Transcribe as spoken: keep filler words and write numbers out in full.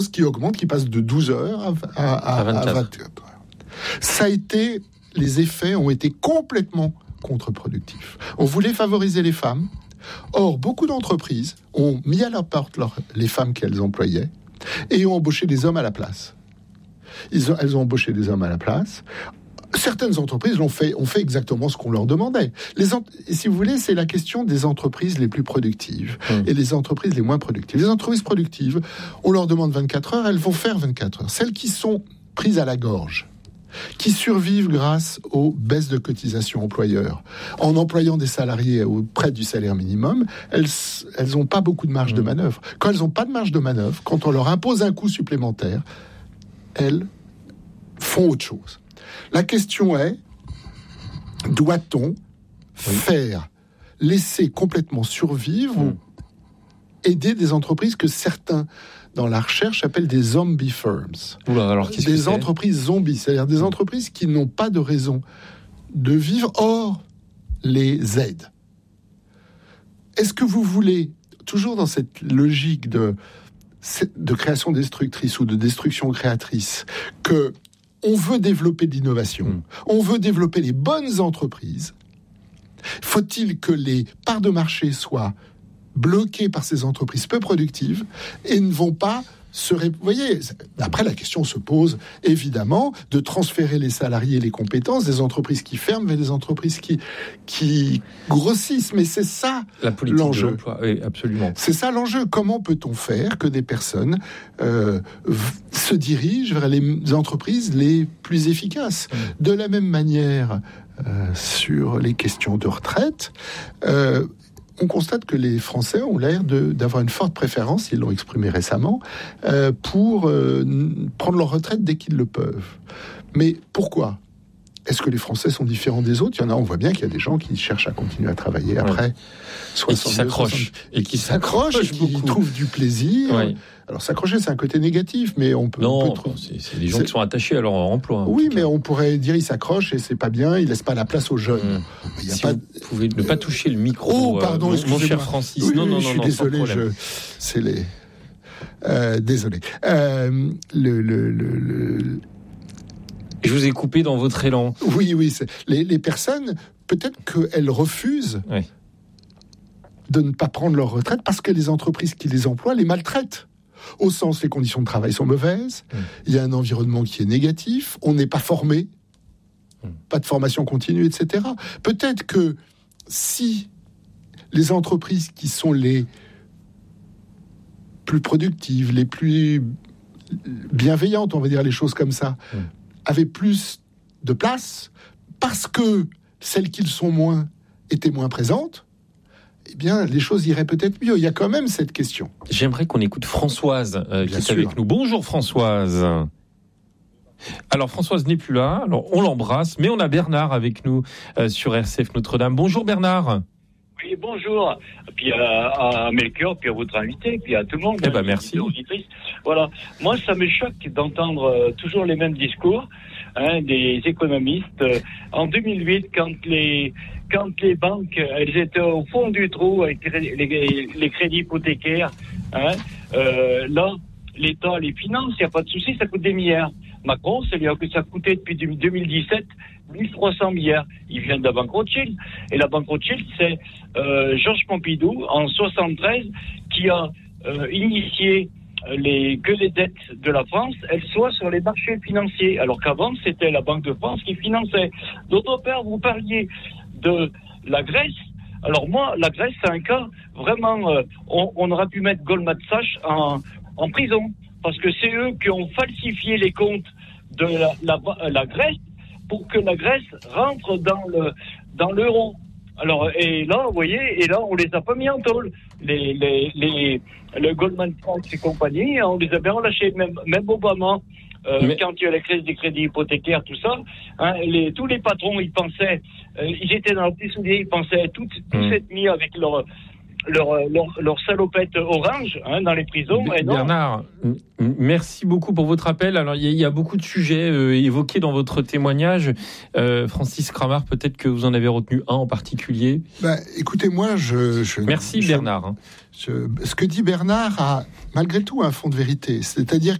qui augmente, qui passe de douze heures à, à, à vingt-quatre heures. Ça a été, les effets ont été complètement contre-productifs. On voulait favoriser les femmes. Or, beaucoup d'entreprises ont mis à la porte leur, les femmes qu'elles employaient et ont embauché des hommes à la place. Ils ont, elles ont embauché des hommes à la place. Certaines entreprises l'ont fait, ont fait exactement ce qu'on leur demandait. Les ent- et si vous voulez, c'est la question des entreprises les plus productives mmh. et les entreprises les moins productives. Les entreprises productives, on leur demande vingt-quatre heures, elles vont faire vingt-quatre heures. Celles qui sont prises à la gorge, qui survivent grâce aux baisses de cotisations employeurs, en employant des salariés auprès du salaire minimum, elles elles n'ont pas beaucoup de marge mmh. de manœuvre. Quand elles n'ont pas de marge de manœuvre, quand on leur impose un coût supplémentaire, elles font autre chose. La question est, doit-on oui. faire, laisser complètement survivre mmh. ou aider des entreprises que certains, dans la recherche, appellent des zombie firms. Oula, alors, qu'est-ce des que c'est ? entreprises zombies, c'est-à-dire des entreprises qui n'ont pas de raison de vivre, or les aident. Est-ce que vous voulez, toujours dans cette logique de, de création destructrice ou de destruction créatrice, que on veut développer de l'innovation, mmh. on veut développer les bonnes entreprises, faut-il que les parts de marché soient bloquées par ces entreprises peu productives et ne vont pas se... Ré... Vous voyez, après la question se pose évidemment de transférer les salariés et les compétences des entreprises qui ferment vers des entreprises qui, qui grossissent. Mais c'est ça la politique l'enjeu. De l'emploi, oui, absolument. C'est ça l'enjeu. Comment peut-on faire que des personnes euh, v- se dirigent vers les entreprises les plus efficaces ? Mmh. De la même manière, euh, sur les questions de retraite, euh, on constate que les Français ont l'air de, d'avoir une forte préférence, ils l'ont exprimé récemment, euh, pour euh, prendre leur retraite dès qu'ils le peuvent. Mais pourquoi ? Est-ce que les Français sont différents des autres ? Il y en a, on voit bien qu'il y a des gens qui cherchent à continuer à travailler après ouais. soixante, et qui s'accrochent, soixante, et qui s'accrochent, et qui beaucoup. trouvent du plaisir. Ouais. Alors s'accrocher, c'est un côté négatif, mais on peut. Non, on peut trouver... c'est, c'est des gens c'est... qui sont attachés à leur emploi. Oui, mais on pourrait dire ils s'accrochent et c'est pas bien, ils laissent pas la place aux jeunes. Mmh. Il y a si pas... Vous pouvez ne pas toucher le micro, oh, pardon, euh, mon, mon cher Francis. Oui, non, non, oui, non, je suis non, désolé. Je... C'est les. Euh, désolé. Euh, le, le, le, le... Je vous ai coupé dans votre élan. Oui, oui. C'est... Les, les personnes, peut-être qu'elles refusent oui. de ne pas prendre leur retraite parce que les entreprises qui les emploient les maltraitent. Au sens, les conditions de travail sont mauvaises, mmh. il y a un environnement qui est négatif, on n'est pas formé, mmh. pas de formation continue, et cetera. Peut-être que si les entreprises qui sont les plus productives, les plus bienveillantes, on va dire les choses comme ça, mmh. avaient plus de place, parce que celles qui le sont moins étaient moins présentes, eh bien, les choses iraient peut-être mieux. Il y a quand même cette question. J'aimerais qu'on écoute Françoise, euh, qui est sûr. avec nous. Bonjour Françoise. Alors Françoise n'est plus là, alors on l'embrasse, mais on a Bernard avec nous euh, sur R C F Notre-Dame. Bonjour Bernard. Oui, bonjour. Puis à, à Melchior, puis à votre invité, puis à tout le monde. Eh ben, merci. Voilà. Moi, ça me choque d'entendre euh, toujours les mêmes discours hein, des économistes. Euh, en deux mille huit, quand les quand les banques elles étaient au fond du trou avec les, les, les crédits hypothécaires, hein, euh, là, l'État les finance, il n'y a pas de souci, ça coûte des milliards. Macron, ça lui a, ça a coûté depuis deux mille dix-sept mille trois cents milliards. Il vient de la banque Rothschild. Et la banque Rothschild, c'est euh, Georges Pompidou, en soixante-treize, qui a euh, initié les, que les dettes de la France, elles soient sur les marchés financiers. Alors qu'avant, c'était la Banque de France qui finançait. D'autre part, vous parliez de la Grèce. Alors moi, la Grèce, c'est un cas vraiment... Euh, on, on aurait pu mettre Goldman Sachs en, en prison. Parce que c'est eux qui ont falsifié les comptes de la, la, la Grèce pour que la Grèce rentre dans le dans l'euro. Alors et là, vous voyez, et là on les a pas mis en tôle. Les les les le Goldman Sachs et compagnie, on les a bien relâchés. Même même Obama, euh, Mais... quand il y a la crise des crédits hypothécaires, tout ça, hein, les tous les patrons, ils pensaient, euh, ils étaient dans le petit soulier, ils pensaient tout tout mmh. s'être mis avec leur leur, leur, leur salopette orange hein, dans les prisons. B- Bernard, non. Merci beaucoup pour votre appel. Alors, il y, y a beaucoup de sujets euh, évoqués dans votre témoignage. Euh, Francis Cramart, peut-être que vous en avez retenu un en particulier. Bah, écoutez, moi, je... je Merci je, Bernard. Je, ce que dit Bernard a malgré tout un fond de vérité. C'est-à-dire